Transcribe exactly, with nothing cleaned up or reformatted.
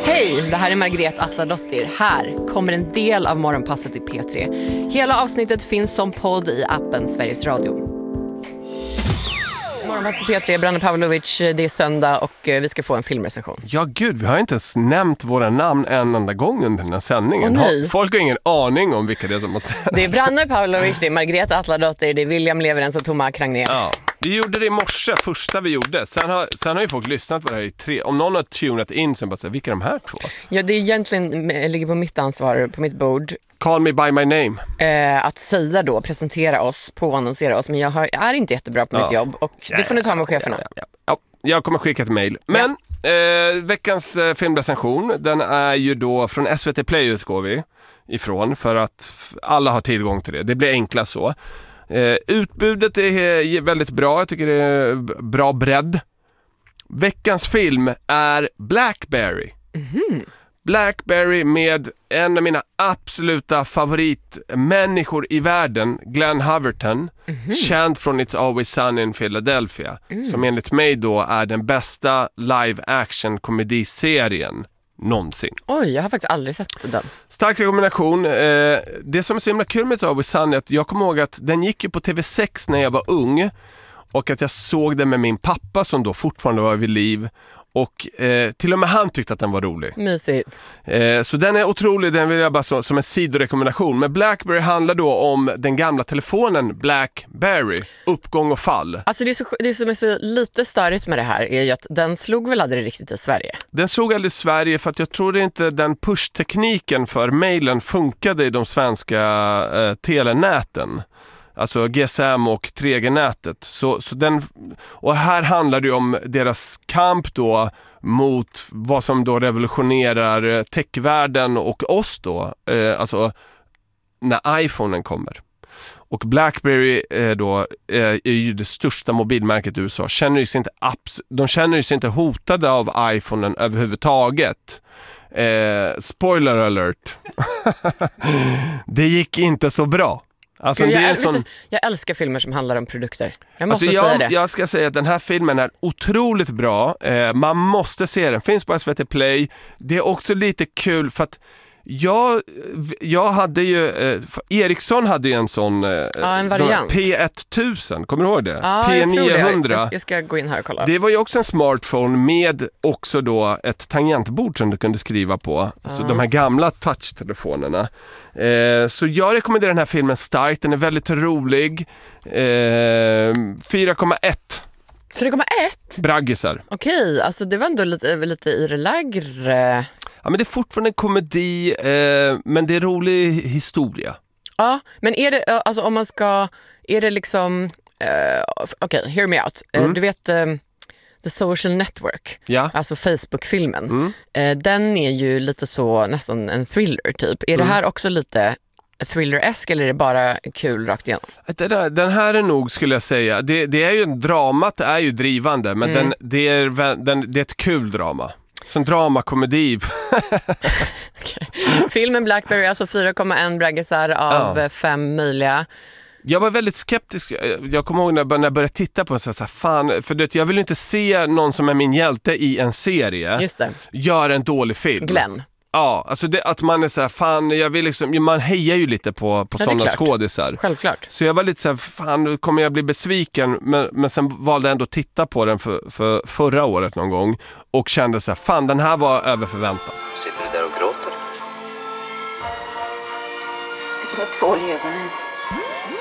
Hej, det här är Margret Atladottir. Här kommer en del av Morgonpasset i P tre. Hela avsnittet finns som podd i appen Sveriges Radio. Morgonpasset i P tre, Branne Pavlovic, det är söndag och vi ska få en filmrecension. Ja gud, vi har inte ens nämnt våra namn en enda gång under den här sändningen. Oh, Folk har ingen aning om vilka det är som har sett. Det är Branne Pavlovic, det är Margret Atladottir, det är William Leverens och Thomas Krangner. Ja. Vi gjorde det i morse, första vi gjorde. Sen har, sen har ju folk lyssnat på det här i tre. Om någon har tunat in så bara säger, vilka är de här två? Ja, det är egentligen ligger på mitt ansvar, på mitt bord. Call me by my name. Eh, att säga då, presentera oss, påannonsera oss. Men jag har, är inte jättebra på ja. mitt jobb. Och det ja, får ni ta med cheferna. Ja, ja, ja. Ja, jag kommer skicka ett mejl. Men ja. eh, veckans eh, filmrecension, den är ju då från S V T Play utgår vi ifrån. För att alla har tillgång till det. Det blir enkla så. Eh, utbudet är väldigt bra. Jag tycker det är bra bredd. Veckans film är Blackberry. Mm-hmm. Blackberry med en av mina absoluta favoritmänniskor i världen, Glenn Howerton, mm-hmm. känd från It's Always Sunny in Philadelphia, mm. som enligt mig då är den bästa live action komediserien någonsin. Oj, jag har faktiskt aldrig sett den. Stark rekommendation. Eh, det som är så himla kul med It's Always Sunny är att jag kommer ihåg att den gick ju på T V sex när jag var ung och att jag såg den med min pappa som då fortfarande var vid liv. Och eh, till och med han tyckte att den var rolig. Mysigt. Eh, så den är otrolig, den vill jag bara så, som en sidorekommendation. Men Blackberry handlar då om den gamla telefonen Blackberry, uppgång och fall. Alltså det, är så, det som är så lite störigt med det här är ju att den slog väl aldrig riktigt i Sverige. Den slog aldrig i Sverige för att jag tror inte den push-tekniken för mailen funkade i de svenska eh, telenäten. Alltså G S M och tre G-nätet. Så, så den, och här handlar det ju om deras kamp då mot vad som då revolutionerar techvärlden och oss då. Eh, alltså när iPhonen kommer. Och Blackberry eh, då, eh, är ju det största mobilmärket i U S A. Känner ju sig inte abs- de känner ju sig inte hotade av iPhonen överhuvudtaget. Eh, spoiler alert. Det gick inte så bra. Alltså, Gud, jag, det är äl- sån... du, jag älskar filmer som handlar om produkter. Jag måste alltså, jag, säga det. Jag ska säga att den här filmen är otroligt bra. Eh, man måste se den. Finns på S V T Play. Det är också lite kul för att jag, jag hade ju... Eh, Ericsson hade ju en sån... Eh, ja, en variant. P tusen, kommer du ihåg det? Ja, P niohundra. Jag, jag, jag ska gå in här och kolla. Det var ju också en smartphone med också då ett tangentbord som du kunde skriva på. Ja. Så de här gamla touchtelefonerna. Eh, så jag rekommenderar den här filmen starkt. Den är väldigt rolig. Eh, fyra komma ett. fyra komma ett? Braggisar. Okej, alltså det var ändå lite, lite i det lägre. Ja, men det är fortfarande en komedi, eh, men det är rolig historia. Ja, men är det, alltså om man ska, är det liksom, uh, okej, okay, hear me out. Mm. Uh, du vet um, The Social Network, ja. Alltså Facebook-filmen. Mm. Uh, den är ju lite så, nästan en thriller typ. Är mm. det här också lite thriller-esk eller är det bara kul rakt igenom? Den här är nog, skulle jag säga, det, det är ju en dramat, är ju drivande, men mm. den, det, är, den, det är ett kul drama. Som dramakomedi. Okay. Filmen Blackberry, alltså fyra komma ett braggisar av ja. fem möjliga. Jag var väldigt skeptisk. Jag kommer ihåg när jag började titta på den så här, fan, för det, jag vill inte se någon som är min hjälte i en serie. Just det. Gör en dålig film. Glenn. Ja, alltså det, att man är så här, fan, jag vill liksom, man hejar ju lite på, på ja, sådana skådisar. Självklart. Så jag var lite så här, fan, nu kommer jag bli besviken. Men, men sen valde jag ändå att titta på den för, för förra året någon gång. Och kände så här, fan, den här var över förväntan. Sitter du där och gråter? Det var två levare.